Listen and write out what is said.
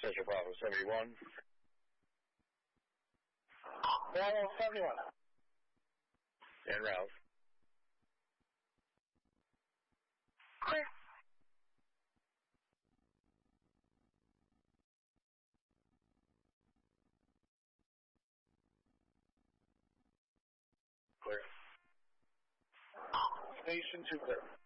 Central Bravo 71. Bravo 71. And Ralph. Clear. Clear. Station 2 clear.